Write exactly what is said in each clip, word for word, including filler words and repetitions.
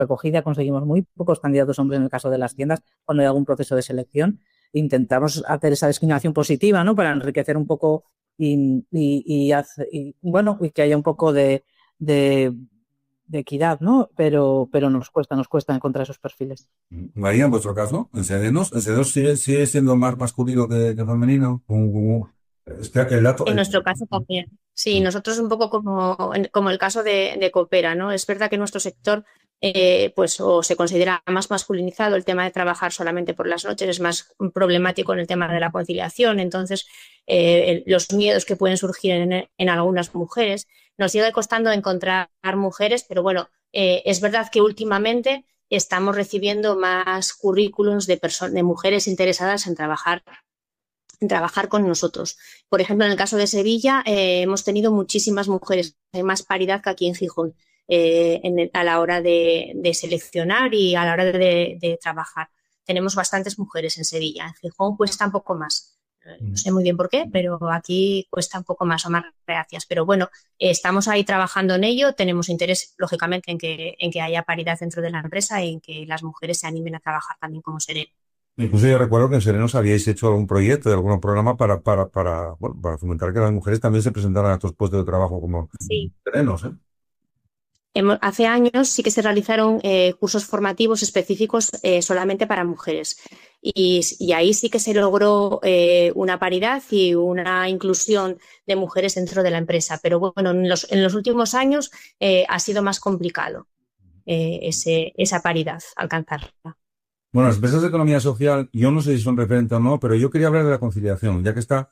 recogida, conseguimos muy pocos candidatos hombres en el caso de las tiendas, cuando hay algún proceso de selección. Intentamos hacer esa discriminación positiva, ¿no? Para enriquecer un poco y, y, y, hace, y bueno, y que haya un poco de, de, de equidad, ¿no? Pero, pero nos cuesta, nos cuesta encontrar esos perfiles. María, en vuestro caso, en Serenos, ¿en Serenos sigue, sigue siendo más masculino que, que femenino? Como- como- es que el dato, En el- nuestro caso también. Sí, nosotros un poco como, como el caso de, de Coopera, ¿no? Es verdad que nuestro sector eh, pues o se considera más masculinizado, el tema de trabajar solamente por las noches es más problemático en el tema de la conciliación, entonces eh, el- los miedos que pueden surgir en, en algunas mujeres. Nos sigue costando encontrar mujeres, pero bueno, eh, es verdad que últimamente estamos recibiendo más currículums de, perso- de mujeres interesadas en trabajar trabajar con nosotros. Por ejemplo, en el caso de Sevilla, eh, hemos tenido muchísimas mujeres, hay más paridad que aquí en Gijón, eh, en el, a la hora de, de, seleccionar y a la hora de, de trabajar. Tenemos bastantes mujeres en Sevilla, en Gijón cuesta un poco más. No sé muy bien por qué, pero aquí cuesta un poco más o más reacias. Pero bueno, eh, estamos ahí trabajando en ello. Tenemos interés, lógicamente, en que, en que haya paridad dentro de la empresa y en que las mujeres se animen a trabajar también como sereno. incluso yo recuerdo que en Serenos habíais hecho algún proyecto, de algún programa para, para, para, bueno, para fomentar que las mujeres también se presentaran a estos puestos de trabajo como Sí. serenos, ¿eh? Hace años sí que se realizaron eh, cursos formativos específicos eh, solamente para mujeres y, y ahí sí que se logró eh, una paridad y una inclusión de mujeres dentro de la empresa. Pero bueno, en los, en los últimos años eh, ha sido más complicado eh, ese, esa paridad, alcanzarla. Bueno, las empresas de economía social, yo no sé si son referentes o no, pero yo quería hablar de la conciliación, ya que está.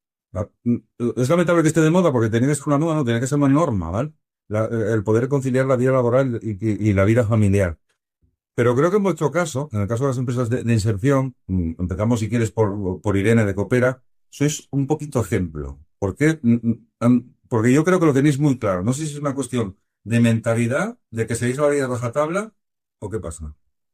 Es lamentable que esté de moda porque tenía que ser una nueva, no, tenía que ser una norma, ¿vale? La- el poder conciliar la vida laboral y, y- y la vida familiar. Pero creo que en vuestro caso, en el caso de las empresas de, de inserción, mm, empezamos si quieres por, por Irene de Coopera, sois un poquito ejemplo. ¿Por qué? Mm, mm, am- Porque yo creo que lo tenéis muy claro. No sé si es una cuestión de mentalidad, de que seguís la vida de rajatabla, o qué pasa.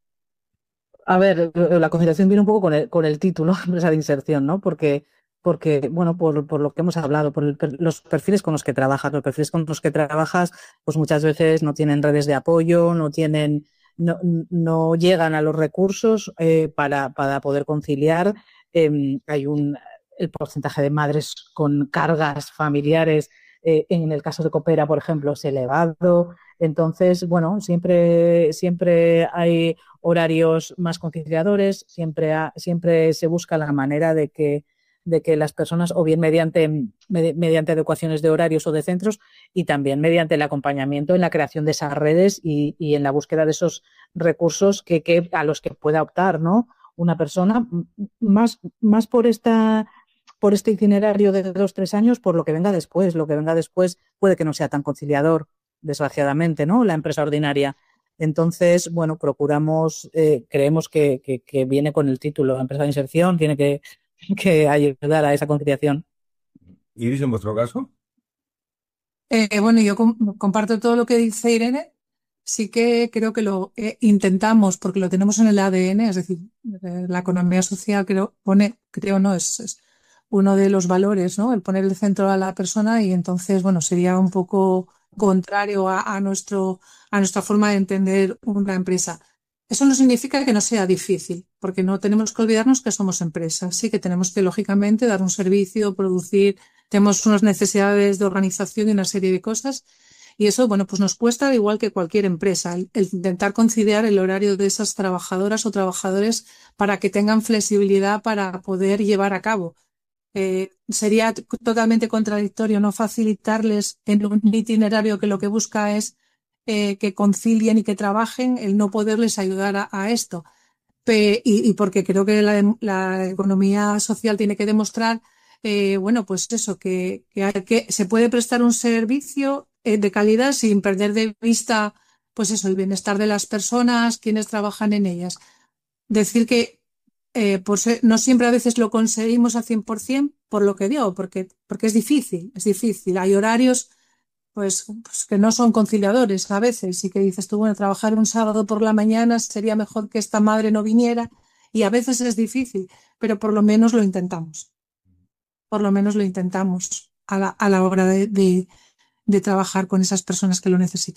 A ver, la conciliación viene un poco con el, con el título, empresa de inserción, ¿no? Porque, porque bueno, por, por lo que hemos hablado, por el per- los perfiles con los que trabajas, los perfiles con los que trabajas, pues muchas veces no tienen redes de apoyo, no tienen, no, no llegan a los recursos eh, para, para poder conciliar. Eh, hay un, el porcentaje de madres con cargas familiares, eh, en el caso de Coopera, por ejemplo, es elevado. Entonces, bueno, siempre, siempre hay horarios más conciliadores, siempre, ha, siempre se busca la manera de que, de que las personas, o bien mediante, med, mediante adecuaciones de horarios o de centros, y también mediante el acompañamiento en la creación de esas redes y, y en la búsqueda de esos recursos que, que, a los que pueda optar, ¿no? Una persona, más, más por esta por este itinerario de dos, tres años, por lo que venga después. Lo que venga después puede que no sea tan conciliador, desgraciadamente, ¿no? La empresa ordinaria. Entonces, bueno, procuramos, eh, creemos que, que, que viene con el título, la empresa de inserción tiene que, que ayudar a esa conciliación. ¿Iris en vuestro caso? Eh, bueno, yo com comparto todo lo que dice Irene. Sí que creo que lo eh, intentamos porque lo tenemos en el A D N, es decir, eh, la economía social creo, pone, creo no, es, es uno de los valores, ¿no? El poner el centro a la persona y entonces, bueno, sería un poco contrario a, a nuestro, a nuestra forma de entender una empresa. Eso no significa que no sea difícil, porque no tenemos que olvidarnos que somos empresas, sí que tenemos que, lógicamente, dar un servicio, producir, tenemos unas necesidades de organización y una serie de cosas, y eso, bueno, pues nos cuesta igual que cualquier empresa, el, el intentar conciliar el horario de esas trabajadoras o trabajadores para que tengan flexibilidad para poder llevar a cabo. Eh, sería totalmente contradictorio no facilitarles en un itinerario que lo que busca es eh, que concilien y que trabajen, el no poderles ayudar a, a esto. Pe y, y porque creo que la, la economía social tiene que demostrar, eh, bueno, pues eso, que, que, hay que se puede prestar un servicio eh, de calidad sin perder de vista, pues eso, el bienestar de las personas, quienes trabajan en ellas. Decir que eh, por ser, no siempre a veces lo conseguimos al cien por cien, por lo que digo, porque, porque es difícil, es difícil. Hay horarios pues, pues que no son conciliadores a veces y que dices tú, bueno, trabajar un sábado por la mañana sería mejor que esta madre no viniera y a veces es difícil, pero por lo menos lo intentamos. Por lo menos lo intentamos a la, a la hora de, de, de trabajar con esas personas que lo necesitan.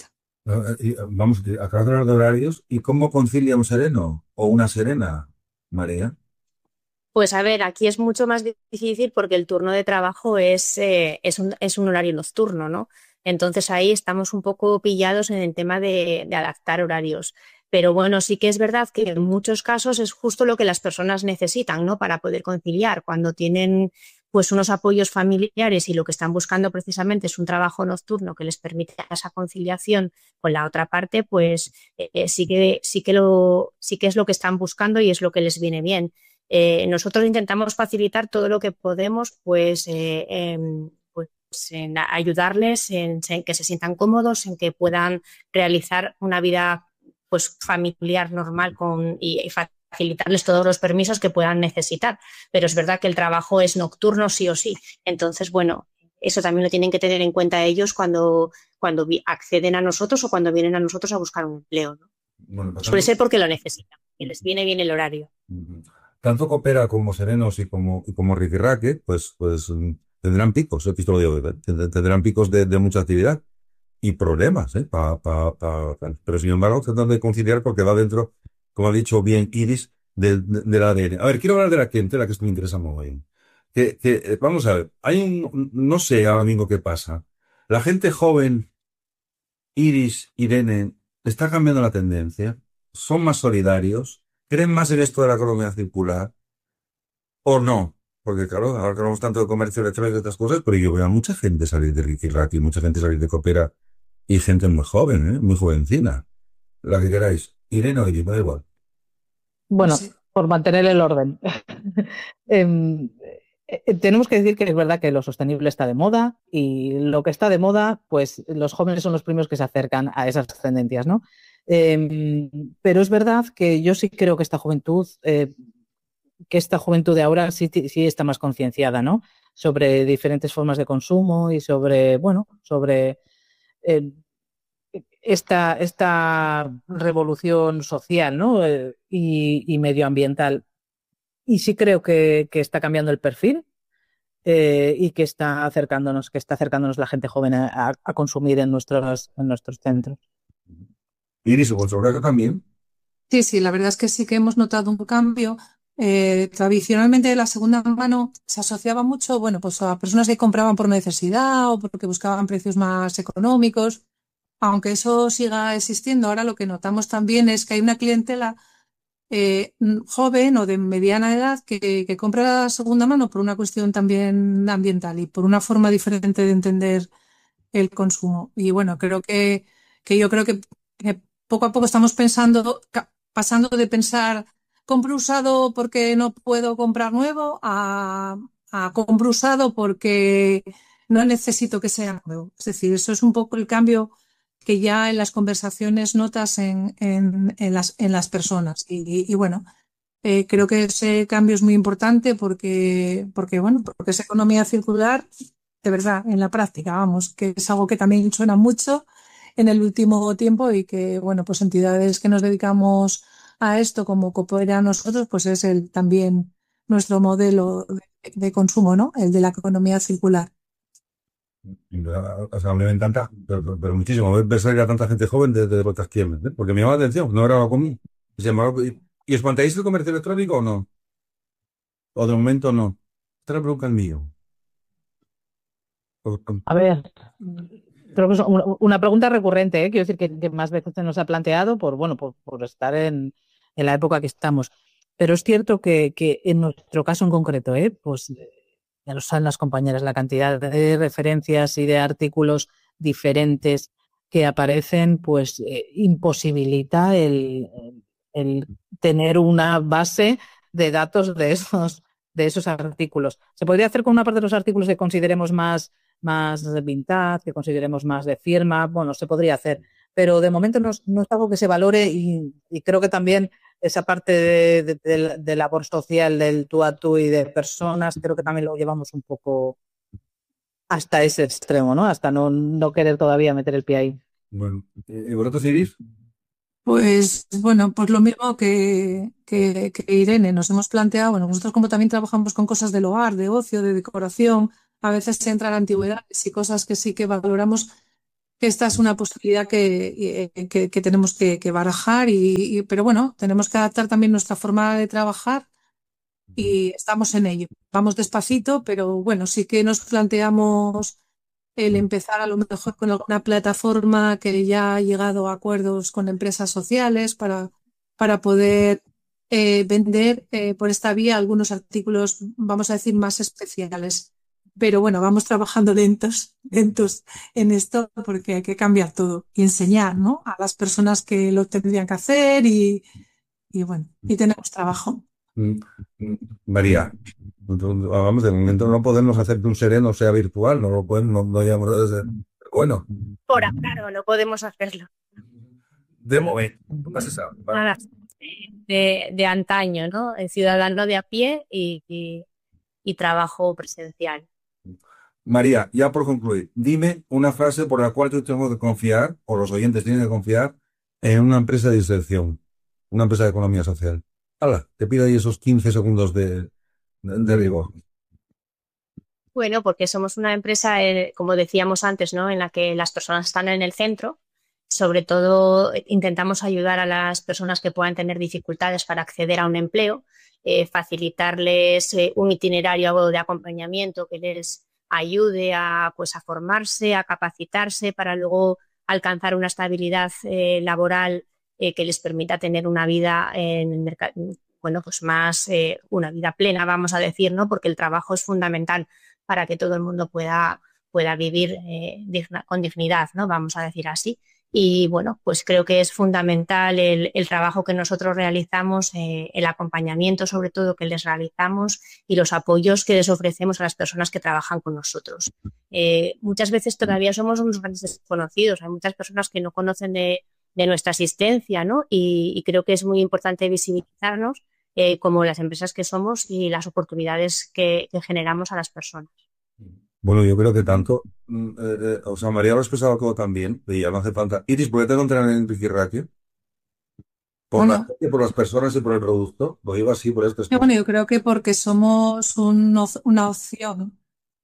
Eh, y, eh, Vamos, acabas de hablar de horarios. ¿Y cómo concilia un sereno o una serena, María? Pues a ver, aquí es mucho más difícil porque el turno de trabajo es, eh, es un, es un horario nocturno, ¿no? Entonces ahí estamos un poco pillados en el tema de, de adaptar horarios. Pero bueno, sí que es verdad que en muchos casos es justo lo que las personas necesitan, ¿no? Para poder conciliar. Cuando tienen pues unos apoyos familiares y lo que están buscando precisamente es un trabajo nocturno que les permita esa conciliación con la otra parte, pues eh, eh, sí que, sí que lo, sí que es lo que están buscando y es lo que les viene bien. Eh, nosotros intentamos facilitar todo lo que podemos, pues, eh, en, pues en ayudarles en, en, que se sientan cómodos, en que puedan realizar una vida pues, familiar normal con, y, y facilitarles todos los permisos que puedan necesitar. Pero es verdad que el trabajo es nocturno sí o sí. Entonces, bueno, eso también lo tienen que tener en cuenta ellos cuando, cuando acceden a nosotros o cuando vienen a nosotros a buscar un empleo, ¿no? Bueno, Suele pasando. ser porque lo necesitan y les viene bien el horario. Ujú. Tanto Coopera como Serenos y como, y como Ricky Raque, pues, pues mm, tendrán picos, esto lo digo, ¿eh? Tend- tendrán picos de, de mucha actividad y problemas, ¿eh? Pa, pa, pa- pa- pero sin embargo, tratan de conciliar porque va dentro, como ha dicho bien Iris, de, de, del A D N. A ver, quiero hablar de la clientela, que esto me interesa muy. Que, que, eh, vamos a ver, hay un, no sé ahora mismo qué pasa. La gente joven, Iris, Irene, está cambiando la tendencia, son más solidarios, creen más en esto de la economía circular, o no. Porque claro, ahora que hablamos tanto de comercio electrónico y otras cosas, pero yo veo a mucha gente salir de Ricky Racky, mucha gente salir de Coopera y gente muy joven, ¿eh? Muy jovencina. La que queráis. Irene o Iris, me da igual. No Bueno, sé. por mantener el orden. Em, eh, tenemos que decir que es verdad que lo sostenible está de moda y lo que está de moda, pues los jóvenes son los primeros que se acercan a esas tendencias, ¿no? Em, pero es verdad que yo sí creo que esta juventud, eh, que esta juventud de ahora sí, sí está más concienciada, ¿no? Sobre diferentes formas de consumo y sobre, bueno, sobre eh, esta, esta revolución social, ¿no? Eh, y, y medioambiental. Y sí creo que, que está cambiando el perfil eh, y que está acercándonos, que está acercándonos la gente joven a, a consumir en nuestros, en nuestros centros. Iris, o vuestro caso también. Sí, sí, la verdad es que sí que hemos notado un cambio. Eh, tradicionalmente la segunda mano se asociaba mucho, bueno, pues a personas que compraban por necesidad o porque buscaban precios más económicos. Aunque eso siga existiendo, ahora lo que notamos también es que hay una clientela eh, joven o de mediana edad que, que compra segunda mano por una cuestión también ambiental y por una forma diferente de entender el consumo. Y bueno, creo que, que yo creo que, que poco a poco estamos pensando, ca- pasando de pensar compro usado porque no puedo comprar nuevo a, a compro usado porque no necesito que sea nuevo. Es decir, eso es un poco el cambio que ya en las conversaciones notas en, en, en las, en las personas. Y, y bueno, eh, creo que ese cambio es muy importante porque, porque, bueno, porque es economía circular de verdad, en la práctica, vamos, que es algo que también suena mucho en el último tiempo y que, bueno, pues entidades que nos dedicamos a esto, como Coopera nosotros, pues es el también nuestro modelo de, de consumo, ¿no? El de la economía circular. O sea, me encanta, pero, pero- pero muchísimo, ver ver salir a tanta gente joven desde de vuestras tiendas, ¿eh? Porque me llama la atención, no era común. Se llamaba- ¿Y y os planteáis el comercio electrónico o no? O de momento no. Esta es la pregunta mío. A ver, creo que es una, una pregunta recurrente, ¿eh? Quiero decir que, que más veces se nos ha planteado por, bueno, por, por estar en, en la época que estamos. Pero es cierto que, que en nuestro caso en concreto, ¿eh? Pues ya lo saben las compañeras, la cantidad de referencias y de artículos diferentes que aparecen, pues eh, imposibilita el, el tener una base de datos de esos, de esos artículos. Se podría hacer con una parte de los artículos que consideremos más, más vintage, que consideremos más de firma, bueno, se podría hacer, pero de momento no, es no es algo que se valore y, y creo que también esa parte de, de, de, de labor social del tú a tú y de personas, creo que también lo llevamos un poco hasta ese extremo, ¿no? Hasta no, no querer todavía meter el pie ahí. Bueno, ¿y vosotros, Iris? Pues bueno, pues lo mismo que, que, que Irene, nos hemos planteado, bueno, nosotros como también trabajamos con cosas del hogar, de ocio, de decoración, a veces se entra la antigüedades y cosas que sí que valoramos. que esta es una posibilidad que, que, que tenemos que, que barajar, y, y, pero bueno, tenemos que adaptar también nuestra forma de trabajar y estamos en ello. Vamos despacito, pero bueno, sí que nos planteamos el empezar a lo mejor con alguna plataforma que ya ha llegado a acuerdos con empresas sociales para, para poder eh, vender eh, por esta vía algunos artículos, vamos a decir, más especiales. Pero bueno, vamos trabajando lentos, lentos en esto porque hay que cambiar todo y enseñar, ¿no?, a las personas que lo tendrían que hacer y, y bueno, y tenemos trabajo. María, vamos, de momento no podemos hacer que un sereno sea virtual, no lo podemos, no, no llamamos desde... Bueno. Por ahora no podemos hacerlo. De momento, nunca se sabe. ¿Vale? Nada, de, de antaño, ¿no? El ciudadano de a pie y, y, y trabajo presencial. María, ya por concluir, dime una frase por la cual yo tengo que confiar, o los oyentes tienen que confiar, en una empresa de inserción, una empresa de economía social. Hala, te pido ahí esos quince segundos de, de, de rigor. Bueno, porque somos una empresa, eh, como decíamos antes, ¿no?, en la que las personas están en el centro. Sobre todo intentamos ayudar a las personas que puedan tener dificultades para acceder a un empleo, eh, facilitarles eh, un itinerario de acompañamiento que les ayude a, pues, a formarse, a capacitarse para luego alcanzar una estabilidad eh, laboral eh, que les permita tener una vida en el mercado, bueno, pues más eh, una vida plena, vamos a decir, ¿no?, porque el trabajo es fundamental para que todo el mundo pueda, pueda vivir eh, digna, con dignidad, ¿no?, vamos a decir así. Y bueno, pues creo que es fundamental el, el trabajo que nosotros realizamos, eh, el acompañamiento sobre todo que les realizamos y los apoyos que les ofrecemos a las personas que trabajan con nosotros. Eh, muchas veces todavía somos unos grandes desconocidos, hay muchas personas que no conocen de, de nuestra existencia, ¿no? Y, y creo que es muy importante visibilizarnos eh, como las empresas que somos y las oportunidades que, que generamos a las personas. Bueno, yo creo que tanto, eh, eh, o sea, María lo ha expresado todo también, y ya no hace falta. Iris, ¿por qué te encontrar en Enrique Raquio? ¿Por, Bueno, la, por las personas y por el producto? Lo digo así, por esto. Bueno, yo creo que porque somos un, una opción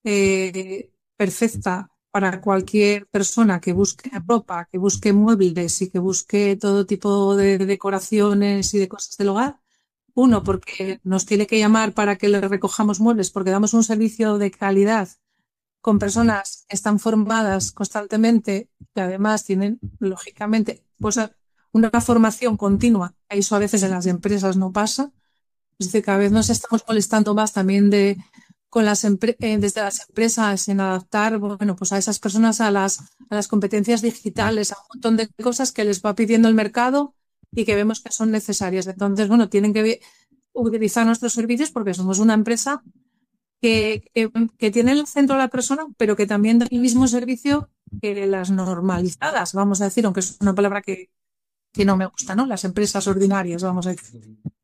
eh, perfecta para cualquier persona que busque ropa, que busque muebles y que busque todo tipo de decoraciones y de cosas del hogar. Uno, porque nos tiene que llamar para que le recojamos muebles, porque damos un servicio de calidad con personas que están formadas constantemente y además tienen, lógicamente, pues una formación continua. Eso a veces en las empresas no pasa. Es decir, cada vez nos estamos molestando más también de, con las empre- eh, desde las empresas en adaptar, bueno, pues a esas personas a las, a las competencias digitales, a un montón de cosas que les va pidiendo el mercado y que vemos que son necesarias. Entonces, bueno, tienen que utilizar nuestros servicios porque somos una empresa Que, que, que tiene el centro a la persona, pero que también da el mismo servicio que las normalizadas, vamos a decir, aunque es una palabra que, que no me gusta, ¿no? Las empresas ordinarias, vamos a decir.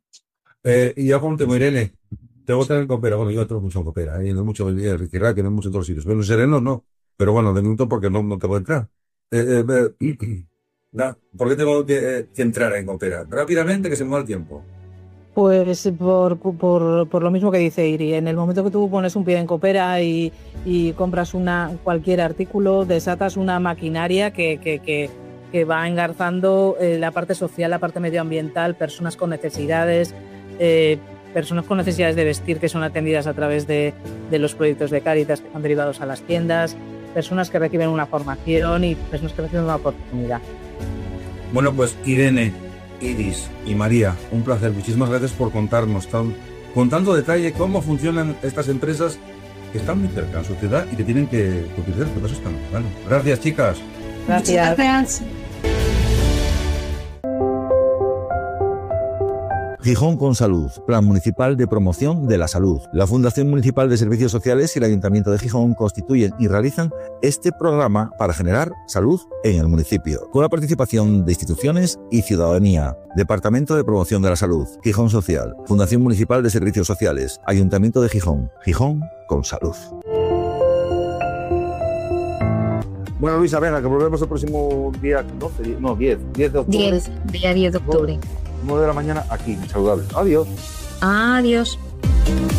Eh, y ya como Irene, te voy a tener en Coopera. Bueno, yo tengo mucho en Coopera, y no mucho en Enrique Raquio, no mucho en todos sitios. Pero en Sereno no. Pero bueno, de minuto porque no, no te voy a entrar. Eh, eh, eh, nah, ¿por qué tengo que, eh, que entrar en Coopera? Rápidamente, que se me va el tiempo. Pues por, por, por lo mismo que dice Iri, en el momento que tú pones un pie en Coopera y, y compras una, cualquier artículo, desatas una maquinaria que, que, que, que va engarzando eh, la parte social, la parte medioambiental, personas con necesidades, eh, personas con necesidades de vestir que son atendidas a través de, de los proyectos de Cáritas que están derivados a las tiendas, personas que reciben una formación y personas que reciben una oportunidad. Bueno, pues Irene, Iris y María, un placer. Muchísimas gracias por contarnos tan, con tanto detalle cómo funcionan estas empresas que están muy cerca en su ciudad y que tienen que utilizar, por eso están. Bueno, gracias, chicas. Gracias. Gracias. Gijón con Salud, Plan Municipal de Promoción de la Salud. La Fundación Municipal de Servicios Sociales y el Ayuntamiento de Gijón constituyen y realizan este programa para generar salud en el municipio, con la participación de instituciones y ciudadanía. Departamento de Promoción de la Salud, Gijón Social, Fundación Municipal de Servicios Sociales, Ayuntamiento de Gijón. Gijón con Salud. Bueno, Luisa, venga, que volvemos el próximo día doce, no, diez, diez de octubre. diez, día diez de octubre. nueve de la mañana aquí, saludable. Adiós. Adiós.